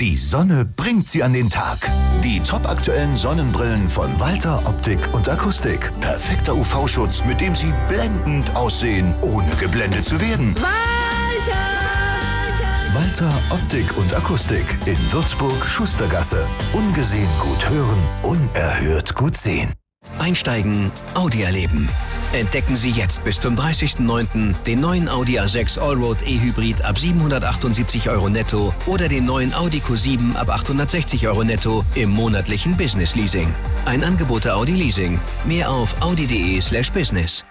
Die Sonne bringt sie an den Tag. Die topaktuellen Sonnenbrillen von Walter Optik und Akustik. Perfekter UV-Schutz, mit dem Sie blendend aussehen, ohne geblendet zu werden. Walter Optik und Akustik in Würzburg, Schustergasse. Ungesehen gut hören, unerhört gut sehen. Einsteigen, Audi erleben. Entdecken Sie jetzt bis zum 30.09. den neuen Audi A6 Allroad E-Hybrid ab 778 € netto oder den neuen Audi Q7 ab 860 € netto im monatlichen Business Leasing. Ein Angebot der Audi Leasing. Mehr auf audi.de/business.